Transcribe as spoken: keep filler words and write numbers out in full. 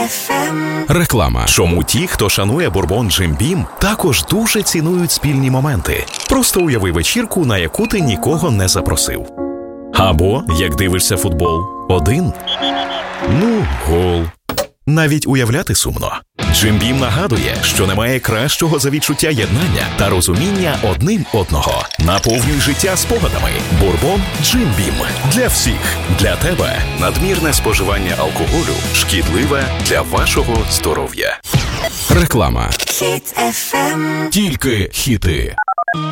еф ем. Реклама. Чому ті, хто шанує бурбон Jim Beam, також дуже цінують спільні моменти? Просто уяви вечірку, на яку ти нікого не запросив. Або, як дивишся футбол, один. Ну, гол. Навіть уявляти сумно. Jim Beam нагадує, що немає кращого за відчуття єднання та розуміння одним одного. Наповнюй життя спогадами. Бурбон Jim Beam. Для всіх. Для тебе. Надмірне споживання алкоголю шкідливе для вашого здоров'я. Реклама. Хіт еф ем. Тільки хіти.